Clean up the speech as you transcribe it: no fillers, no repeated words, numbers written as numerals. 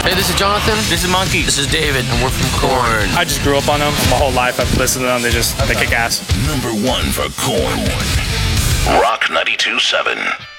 Hey, this is Jonathan. This is Monkey. This is David, and we're from Korn. I just grew up on them. My whole life I've listened to them. They kick ass. Number one for Korn. Rock 92.7.